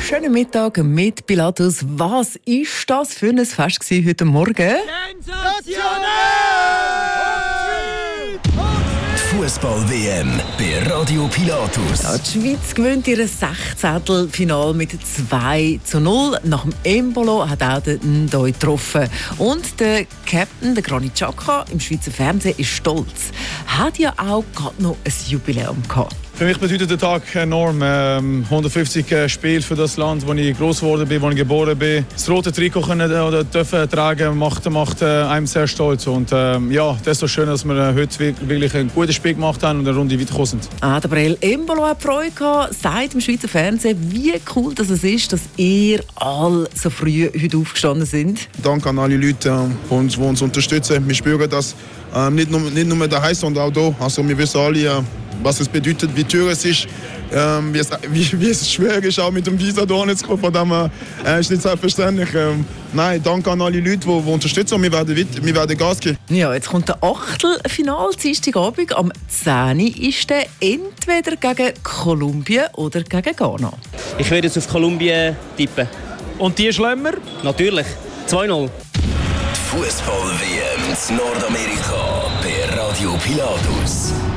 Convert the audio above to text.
Schönen Mittag mit Pilatus. Was ist das für ein Fest heute Morgen? Sensationell! Fußball-WM bei Radio Pilatus. Ja, die Schweiz gewinnt ihr 16. Finale mit 2:0. Nach dem Embolo hat auch der Ndoi getroffen. Und der Captain, der Granit Xhaka, im Schweizer Fernsehen ist stolz. Hat ja auch gerade noch ein Jubiläum gehabt. Für mich bedeutet der Tag enorm. 150 Spiele für das Land, wo ich groß geworden bin, wo ich geboren bin. Das rote Trikot dürfen tragen, macht einem sehr stolz. Und ja, das ist so schön, dass wir heute wirklich ein gutes Spiel gemacht haben und eine Runde weitergekommen sind. Der Brel Embolo hat Freude gehabt, sagt im Schweizer Fernsehen, wie cool dass es ist, dass ihr alle so früh heute aufgestanden sind. Danke an alle Leute, die uns unterstützen. Wir spüren das nicht nur daheim, sondern auch hier. Also wir wissen alle, was es bedeutet, wie teuer es ist, wie es schwer ist, auch mit dem Visa hierher zu kommen. Von dem ist nicht selbstverständlich. Nein, danke an alle Leute, die unterstützen. Wir werden Gas geben. Ja, jetzt kommt der Achtelfinal, Dienstagabend. Am 10. ist der entweder gegen Kolumbien oder gegen Ghana. Ich werde jetzt auf Kolumbien tippen. Und die Schlemmer? Natürlich. 2:0. Fußball-WM in Nordamerika bei Radio Pilatus.